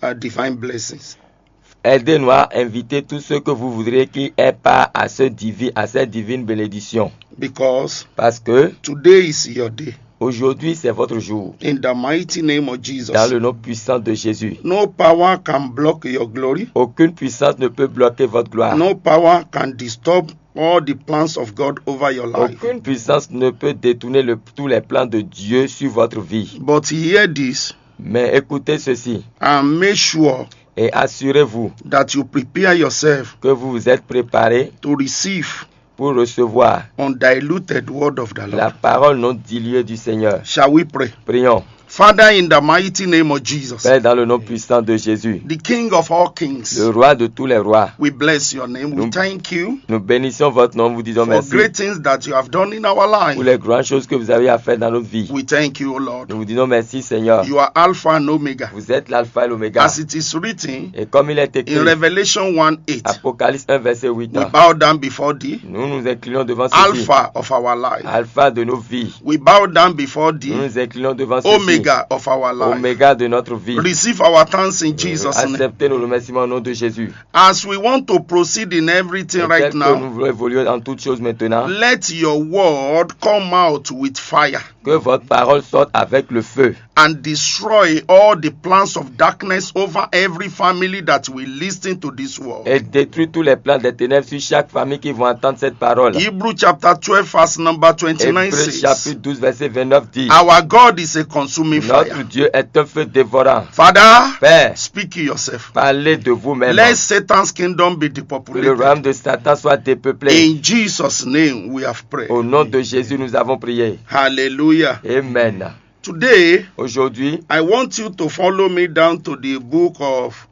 divine blessings. Aidez-nous à inviter tous ceux que vous voudrez qui aient part à cette divine bénédiction. Because Parce que today is your day. aujourd'hui, c'est votre jour. In the mighty name of Jesus. Dans le nom puissant de Jésus. No power can block your glory. Aucune puissance ne peut bloquer votre gloire. No power can disturb all the plans of God over your life. Aucune puissance ne peut détourner tous les plans de Dieu sur votre vie. But hear this Mais écoutez ceci and make sure et assurez-vous that you prepare yourself que vous vous êtes préparés to receive pour recevoir undiluted word of the la Lord. parole non diluée du Seigneur. Shall we pray? Prions. Father, in the mighty name of Jesus, Père, dans le nom puissant de Jésus, the King of all kings, le roi de tous les rois, we bless your name. We thank you nous bénissons votre nom, vous disons for merci great things that you have done in our pour life. les grandes choses que vous avez à faire dans notre vie. We thank you, O Lord. Nous vous disons merci, Seigneur. You are Alpha and Omega. Vous êtes l'alpha et l'oméga. As it is written Et comme il est écrit, in Revelation 1:8, Apocalypse 1, verset 8, we bow down before thee, nous nous inclinons devant ceci, Alpha of our life. alpha de nos vies. We bow down before Nous thee, nous inclinons devant ceci, Omega of our life. oméga de notre vie. Receive our thanks in Jesus' name. Acceptez nos remerciements au nom de Jésus. As we want to proceed in everything Et right tel que now, nous voulons évoluer en toutes choses maintenant, let your word come out with fire que votre parole sorte avec le feu and destroy all the plans of darkness over every family that will listen to this word. et détruit tous les plans des ténèbres sur chaque famille qui vont entendre cette parole. Hebrew chapter 12 verse number 29 Hébreux says, chapitre 12 verset 29 dit, our God is a consuming notre fire. Dieu est un feu dévorant. Father, Père, speak yourself. parlez de vous-même. Let Satan's kingdom be Que le depopulated. royaume de Satan soit dépeuplé. In Jesus' name we have prayed. Au nom de Jésus, nous avons prié. Hallelujah. Amen. Today, Aujourd'hui, I want you to follow me down to the book of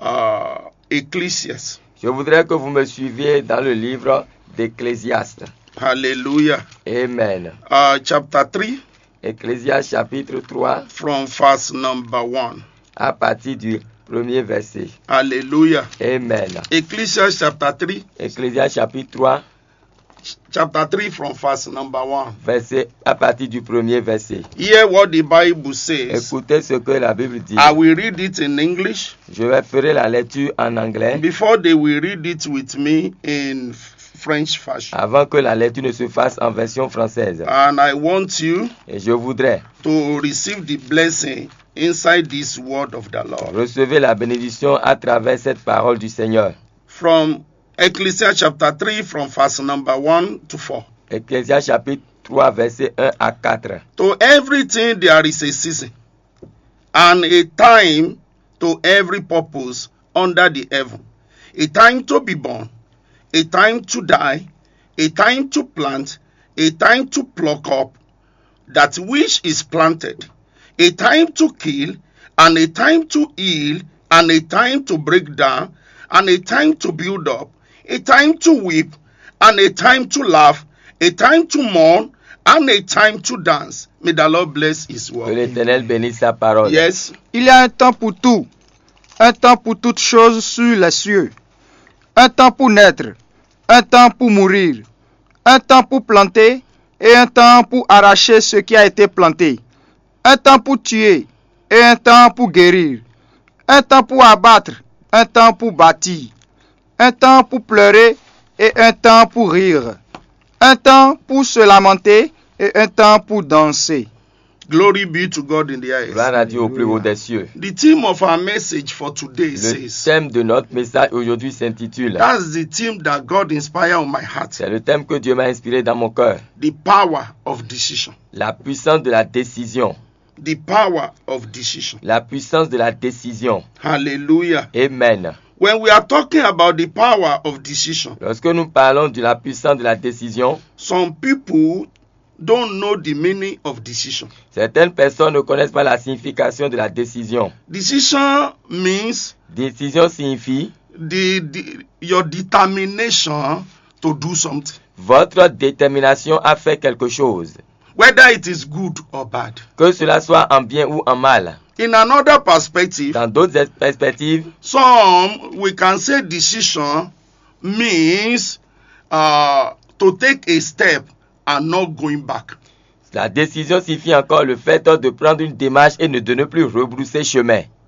Ecclesiastes. je voudrais que vous me suiviez dans le livre d'Ecclésiaste. Hallelujah. Amen. Chapter 3 Ecclésiaste chapitre 3, from verse number 1. à partir du premier verset. Hallelujah. Amen. Ecclesiastes chapter 3, Ecclésiaste chapitre 3, chapter 3 from verse number 1. verset, à partir du premier verset. Hear what the Bible says. Écoutez ce que la Bible dit. I will read it in English Je vais faire la lecture en anglais before they will read it with me in French fashion. avant que la lecture ne se fasse en version française. And I want you Et je voudrais to receive the blessing inside this word of the Lord. recevoir la bénédiction à travers cette parole du Seigneur. From Ecclesiastes chapter 3 from verse number 1 to 4. Ecclésiaste chapitre 3, verset 1 à 4. To everything there is a season and a time to every purpose under the heaven. A time to be born, a time to die, a time to plant, a time to pluck up that which is planted, a time to kill, and a time to heal, and a time to break down, and a time to build up, a time to weep, and a time to laugh, a time to mourn, and a time to dance. May the Lord bless His Que word. l'Éternel bénisse sa parole. Yes. Il y a un temps pour tout, un temps pour toutes choses sur les cieux, un temps pour naître, un temps pour mourir, un temps pour planter et un temps pour arracher ce qui a été planté, un temps pour tuer et un temps pour guérir, un temps pour abattre, un temps pour bâtir, un temps pour pleurer et un temps pour rire, un temps pour se lamenter et un temps pour danser. Glory be to God in the highest. Gloire à Dieu au plus haut des cieux. The theme of our message for today Le says, thème de notre message aujourd'hui s'intitule, that's the theme that God inspired on my heart. c'est le thème que Dieu m'a inspiré dans mon cœur, The power of decision. la puissance de la décision. The power of decision. La puissance de la décision. Hallelujah. Amen. When we are talking about the power of decision, Lorsque nous parlons de la puissance de la décision, some people don't know the meaning of decision. certaines personnes ne connaissent pas la signification de la décision. Decision means Décision signifie your determination to do something, votre détermination à faire quelque chose, whether it is good or bad. que cela soit en bien ou en mal. In another perspective, Dans d'autres perspectives, we can say decision means to take a step and not going back. la décision signifie encore le fait de prendre une démarche et de ne plus rebrousser chemin.